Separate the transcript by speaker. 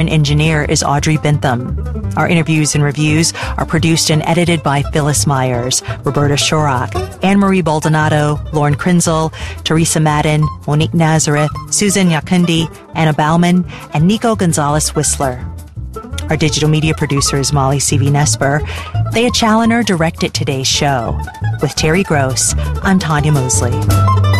Speaker 1: and engineer is Audrey Bentham. Our interviews and reviews are produced and edited by Phyllis Myers, Roberta Shorak, Anne-Marie Baldonado, Lauren Krenzel, Teresa Madden, Monique Nazareth, Susan Yakundi, Anna Bauman, and Nico Gonzalez-Whistler. Our digital media producer is Molly C.V. Nesper. Thea Challoner directed today's show. With Terry Gross, I'm Tanya Mosley.